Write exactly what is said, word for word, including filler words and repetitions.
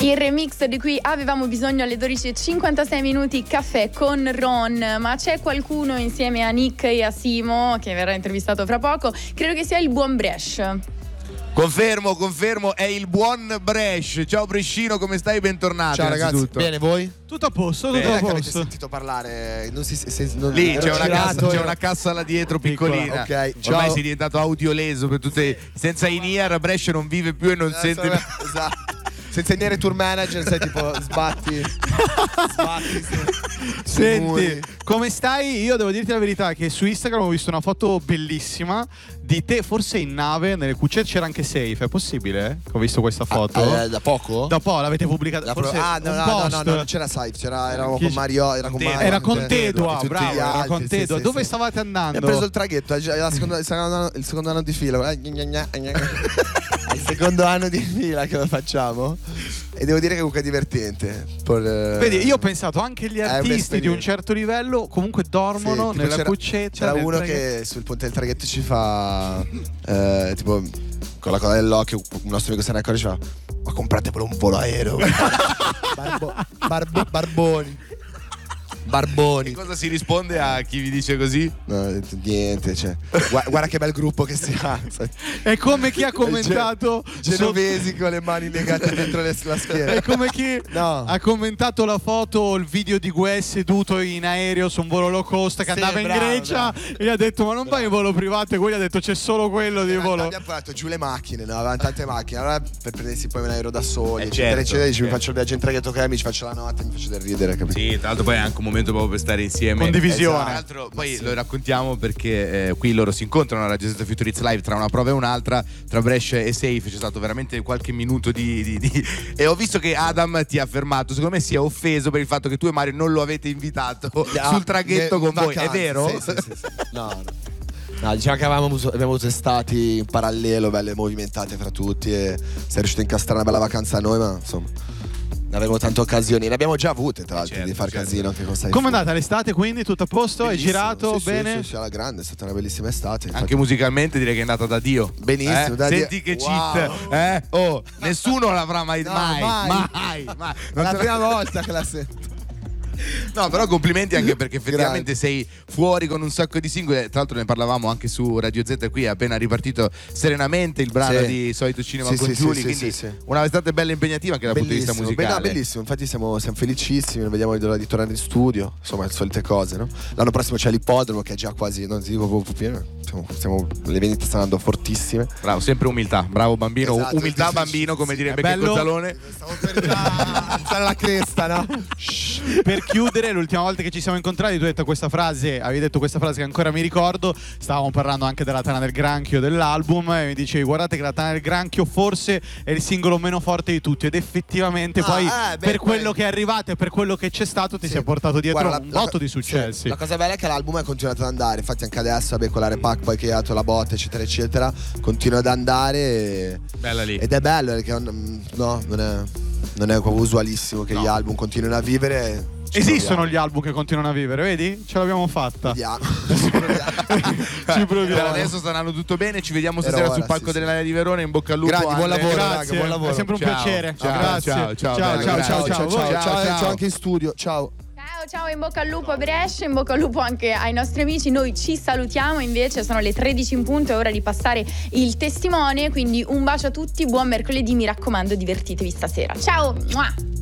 Il remix di cui avevamo bisogno alle dodici e cinquantasei minuti, Caffè con Ron. Ma c'è qualcuno insieme a Nick e a Simo che verrà intervistato fra poco, credo che sia il buon Bresh. Confermo, confermo, è il buon Bresh. Ciao Brescino, come stai? Bentornato. Ciao ragazzi, bene voi? Tutto a posto, tutto Bene, a che avete posto. sentito parlare? Non si, se, non, Lì c'è una, girato, cassa, c'è ero- una cassa là dietro piccolina. Ok, ciao. Ormai sei diventato audioleso per tutte. Senza in-ear Bresh non vive più e non sente più. Esatto. Senza il tour manager, sai, tipo sbatti. Sbatti. Sì. Senti, come stai? Io devo dirti la verità che su Instagram ho visto una foto bellissima di te, forse in nave, nelle cucce c'era anche Safe, è possibile? Che ho visto questa foto. Ah, eh, da poco? Da poco l'avete pubblicata. La pro- forse ah, no, un no, no, post. no, no, non c'era Saif, c'era, eravamo Chi- con Mario, era con Con te. Mario. Era con Tedua, tutti bravo, gli era altri, con sì, Tedua. sì, Dove sì. stavate andando? Abbiamo preso il traghetto, è già la seconda- il, secondo anno, il secondo anno di fila. Eh, gna gna gna gna. È il secondo anno di fila che lo facciamo. E devo dire che comunque è divertente. Per, eh, Vedi, io ho pensato anche gli è artisti di un un'esperienza. certo livello comunque dormono Sì, tipo nella c'era- cuccetta. C'era nel uno traghetto. che sul ponte del traghetto ci fa eh, tipo con la coda dell'occhio, un nostro amico se ne accorge ci fa: ma compratevelo un volo aereo. Barbo- barbo- barboni. Barboni. Che cosa si risponde a chi vi dice così? No, niente, cioè. Gua- Guarda che bel gruppo che si ha. È come chi ha commentato Genovesi con le mani legate dentro le- la schiena. È come chi No. ha commentato la foto o il video di Guè seduto in aereo su un volo low cost che Sì, andava in bravo, Grecia bravo. e gli ha detto ma non vai in volo privato, e quello gli ha detto c'è solo quello di In realtà volo. abbiamo portato giù le macchine, no? Avevamo tante macchine. Allora per prendersi poi un aereo da soli, Eh, eccetera, certo, eccetera. Dici, mi certo. faccio il viaggio in traghetto che mi ci faccio la notte, mi faccio del ridere, capito? Sì, tra l'altro poi è anche un momento proprio per stare insieme. Condivisione. Tra l'altro poi lo raccontiamo perché eh, qui loro si incontrano alla Radio Z Future Hits Live tra una prova e un'altra, tra Bresh e Safe c'è stato veramente qualche minuto di, di, di... E ho visto che Adam ti ha fermato, secondo me si è offeso per il fatto che tu e Mario non lo avete invitato Ah, sul traghetto in con voi, vacanza, è vero? Sì, sì, sì, sì. No, no. No, diciamo che avevamo, avuto- abbiamo avuto estati in parallelo, belle movimentate fra tutti e sei riuscito a incastrare una bella vacanza a noi, ma insomma ne avevo tante occasioni, ne abbiamo già avute tra l'altro, certo, di far certo. casino anche con Saif. Come è andata l'estate quindi? Tutto a posto? Hai Bellissimo, girato sì, bene? Sì, sì, sì, alla grande, è stata una bellissima estate. Anche infatti- musicalmente direi che è andata da Dio. Benissimo, Eh? da Dio. Senti che Wow. cheat, eh? Oh, nessuno l'avrà mai, No, mai, mai. mai, mai. È Non la te- prima volta che la sento. No, però complimenti anche perché effettivamente sei fuori con un sacco di singoli. Tra l'altro ne parlavamo anche su Radio Z, qui è appena ripartito Serenamente il brano Sì. di Solito Cinema Sì, con sì, Giulia, sì, quindi sì, sì. una estate bella impegnativa anche dal punto di vista Bellissimo, musicale. beh, no, bellissimo, infatti siamo, siamo felicissimi, non vediamo l'ora di tornare in studio, insomma le solite cose, no? L'anno prossimo c'è l'ippodromo che è già quasi, non ti dico proprio pieno, siamo, siamo- le vendite stanno andando fortissime. Bravo, sempre umiltà, bravo bambino, Esatto, umiltà sì, bambino come sì, direbbe è bello. Checco Zalone. Stavo per già alzare la cresta, no? Per chiudere, l'ultima volta che ci siamo incontrati tu hai detto questa frase, avevi detto questa frase che ancora mi ricordo, stavamo parlando anche della Tana del Granchio dell'album e mi dicevi guardate che la Tana del Granchio forse è il singolo meno forte di tutti ed effettivamente Ah, poi eh, beh, per poi- quello che è arrivato e per quello che c'è stato ti Sì. sei portato dietro Guarda, un la- botto la- di successi. sì, la cosa bella è che l'album è continuato ad andare, infatti anche adesso vabbè, con la Repack poi che ha dato la botta eccetera eccetera, continua ad andare e- Bella lì. ed è bello perché mm, no, non è, non è proprio usualissimo che No. gli album continuino a vivere. Ci Esistono proviamo. gli album che continuano a vivere, vedi? Ce l'abbiamo fatta. Vediamo. Ci proviamo. Ci proviamo. Per adesso sta andando tutto bene, ci vediamo Era stasera ora, sul palco sì, sì. dell'Aria di Verona, in bocca al lupo. Grandi, buon Andre. lavoro, Grazie, raga, buon lavoro. è sempre un Ciao. piacere. Ciao, Grazie. ciao, ciao, ciao, bene, ciao, grazie. ciao, ciao, ciao, ciao, ciao, ciao, ciao. ciao anche in studio. Ciao. Ciao, ciao, in bocca al lupo a Brescia, in bocca al lupo anche ai nostri amici. Noi ci salutiamo, invece sono le tredici in punto, è ora di passare il testimone, quindi un bacio a tutti, buon mercoledì, mi raccomando, divertitevi stasera. Ciao! Mua!